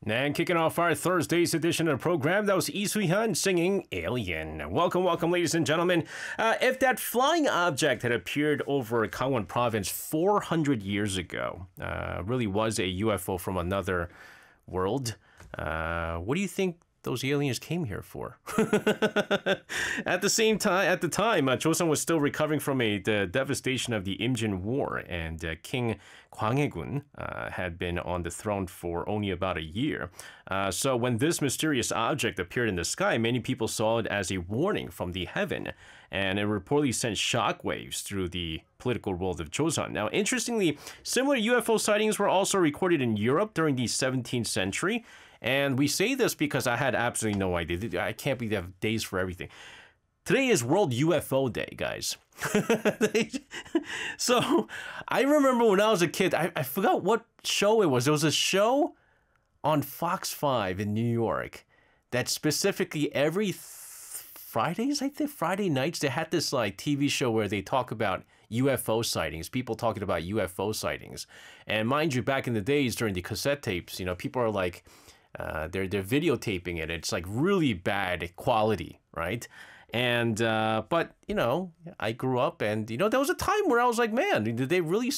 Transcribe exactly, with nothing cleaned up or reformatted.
And kicking off our Thursday's edition of the program, that was Lee Soo-hyun singing Alien. Welcome, welcome, ladies and gentlemen. Uh, if that flying object had appeared over Gangwon province four hundred years ago, uh, really was a U F O from another world, uh, what do you think those aliens came here for? At the same time, at the time, uh, Joseon was still recovering from a, the devastation of the Imjin War, and uh, King Gwanghae-gun uh, had been on the throne for only about a year. Uh, so when this mysterious object appeared in the sky, many people saw it as a warning from the heaven, and it reportedly sent shockwaves through the political world of Joseon. Now, interestingly, similar U F O sightings were also recorded in Europe during the seventeenth century. And we say this because I had absolutely no idea. I can't believe they have days for everything. Today is World U F O Day, guys. So I remember when I was a kid, I, I forgot what show it was. There was a show on Fox five in New York that specifically every th- Fridays, I think, Friday nights, they had this like T V show where they talk about U F O sightings, people talking about U F O sightings. And mind you, back in the days during the cassette tapes, you know, people are like, Uh, they're they're videotaping it. It's like really bad quality, right? And uh, but you know, I grew up, and you know, there was a time where I was like, man, did they really